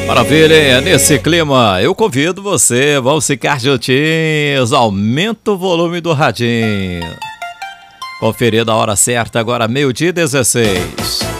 Maravilha, hein? Nesse clima, eu convido você, vamos ficar juntinhos, aumenta o volume do radinho. Conferida a hora certa, agora 12h16.